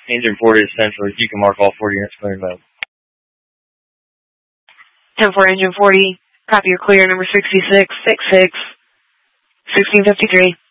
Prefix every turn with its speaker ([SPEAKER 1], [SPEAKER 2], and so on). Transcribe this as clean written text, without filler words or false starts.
[SPEAKER 1] Engine 40 is central. You can mark all 40 units clear and available.
[SPEAKER 2] 10-4 Engine 40. Copy, you're clear. Number 66, 66, 1653.